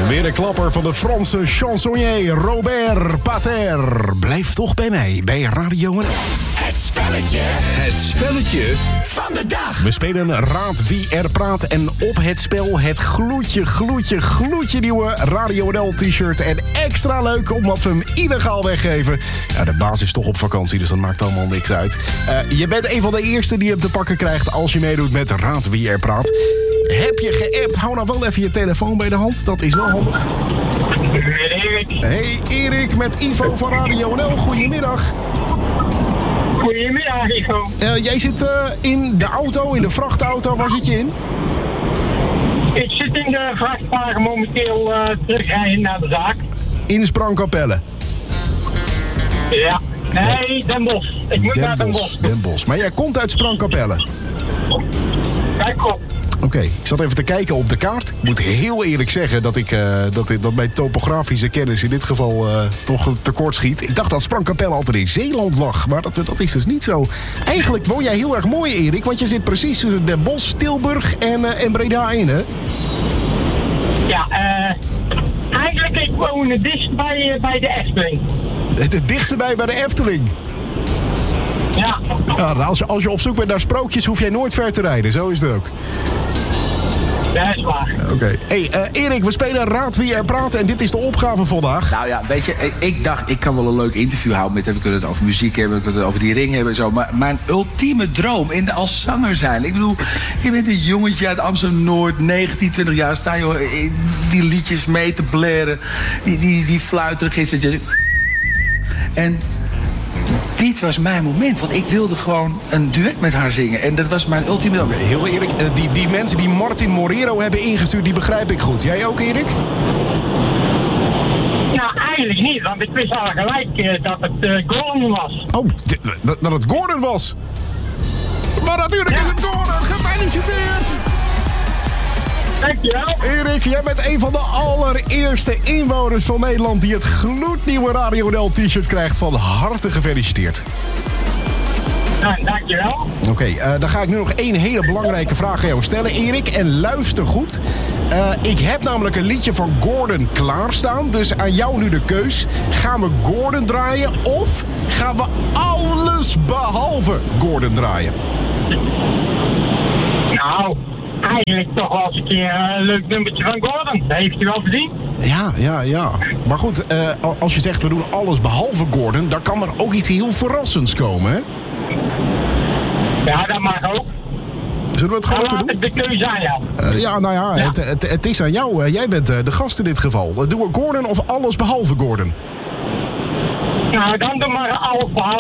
Weer een klapper van de Franse chansonnier Robert Pater. Blijf toch bij mij, bij Radio NL. Het spelletje van de dag. We spelen Raad wie er praat en op het spel het gloedje nieuwe Radio NL t-shirt. En extra leuk omdat we hem illegaal weggeven. Ja, de baas is toch op vakantie, dus dat maakt allemaal niks uit. Je bent een van de eerste die hem te pakken krijgt als je meedoet met Raad wie er praat. Heb je geappt? Hou nou wel even je telefoon bij de hand, dat is wel handig. Hey Erik met Ivo van Radio NL, goedemiddag. Goedemiddag, Ivo. Jij zit in de auto, in de vrachtauto. Waar zit je in? Ik zit in de vrachtwagen momenteel terugrijden naar de zaak. In Sprangkapelle? Ja. Nee, Den Bosch. Ik moet naar Den Bosch. Den Bosch. Maar jij komt uit Sprangkapelle? Ja, klopt. Oké, ik zat even te kijken op de kaart. Ik moet heel eerlijk zeggen dat mijn topografische kennis in dit geval toch tekort schiet. Ik dacht dat Sprangkapelle altijd in Zeeland lag, maar dat is dus niet zo. Eigenlijk woon jij heel erg mooi, Erik, want je zit precies tussen Den Bosch, Tilburg en Breda in, hè? Ja, eigenlijk ik woon het dichtst bij de Efteling. Het dichtste bij de Efteling? Ja. Ja, als je op zoek bent naar sprookjes, hoef jij nooit ver te rijden. Zo is het ook. Dat is waar. Oké. Hey, Erik, we spelen Raad wie er praat en dit is de opgave vandaag. Nou ja, weet je, ik dacht, ik kan wel een leuk interview houden met hem. We kunnen het over muziek hebben, we kunnen het over die ring hebben en zo. Maar mijn ultieme droom als zanger zijn. Ik bedoel, je bent een jongetje uit Amsterdam-Noord, 19, 20 jaar. Sta je die liedjes mee te blaren. Die fluiterig is dat je... En... dit was mijn moment, want ik wilde gewoon een duet met haar zingen. En dat was mijn ultieme... Okay, heel eerlijk, die mensen die Martin Morero hebben ingestuurd, die begrijp ik goed. Jij ook, Erik? Ja, eigenlijk niet, want ik wist al gelijk dat het Gordon was. Oh, dat het Gordon was? Maar natuurlijk is het Gordon! Gefeliciteerd! Dankjewel. Erik, jij bent een van de allereerste inwoners van Nederland die het gloednieuwe Radio NL t-shirt krijgt. Van harte gefeliciteerd. Nou, dankjewel. Oké, dan ga ik nu nog één hele belangrijke vraag aan jou stellen, Erik. En luister goed. Ik heb namelijk een liedje van Gordon klaarstaan. Dus aan jou nu de keus. Gaan we Gordon draaien of gaan we alles behalve Gordon draaien? Nou... eigenlijk toch wel eens een keer een leuk nummertje van Gordon. Dat heeft u wel verdiend. Ja. Maar goed, als je zegt we doen alles behalve Gordon, dan kan er ook iets heel verrassends komen, hè? Ja, dat mag ook. Zullen we het gewoon even doen? Dan laat ik de keuze aan jou. Ja. Het is aan jou. Jij bent de gast in dit geval. Doen we Gordon of alles behalve Gordon? Nou, dan doe maar alles behalve